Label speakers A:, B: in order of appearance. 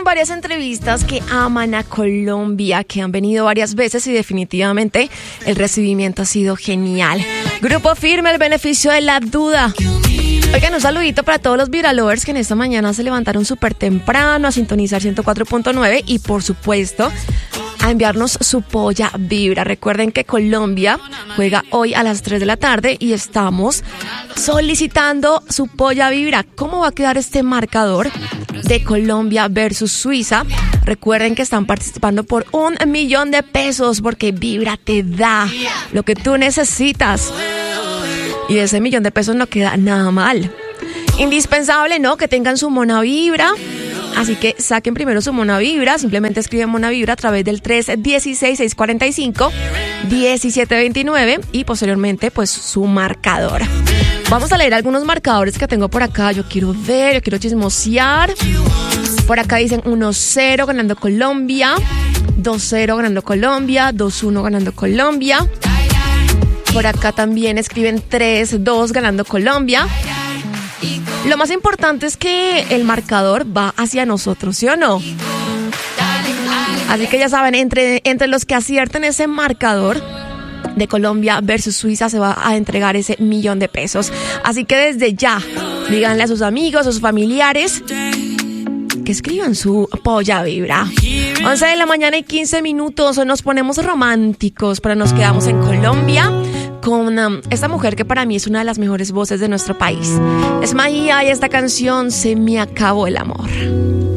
A: varias entrevistas que aman a Colombia, que han venido varias veces y definitivamente el recibimiento ha sido genial. Grupo Firme, el beneficio de la duda. Oigan, un saludito para todos los Vibra-lovers que en esta mañana se levantaron súper temprano a sintonizar 104.9 y por supuesto a enviarnos su polla vibra. Recuerden que Colombia juega hoy a las 3 de la tarde y estamos solicitando su polla vibra. ¿Cómo va a quedar este marcador de Colombia versus Suiza? Recuerden que están participando por $1.000.000 porque Vibra te da lo que tú necesitas. Y de ese $1.000.000 no queda nada mal. Indispensable, ¿no? Que tengan su mona vibra. Así que saquen primero su mona vibra. Simplemente escriben mona vibra a través del 316-645-1729 y posteriormente pues su marcador. Vamos a leer algunos marcadores que tengo por acá. Yo quiero ver, yo quiero chismosear. Por acá dicen 1-0 ganando Colombia, 2-0 ganando Colombia, 2-1 ganando Colombia. Por acá también escriben 3-2 ganando Colombia. Lo más importante es que el marcador va hacia nosotros, ¿sí o no? Así que ya saben, entre los que acierten ese marcador de Colombia versus Suiza se va a entregar ese $1.000.000. Así que desde ya, díganle a sus amigos, a sus familiares que escriban su polla vibra. 11 de la mañana y 15 minutos. Nos ponemos románticos, pero nos quedamos en Colombia con esta mujer que para mí es una de las mejores voces de nuestro país. Es Maía y esta canción, Se me acabó el amor.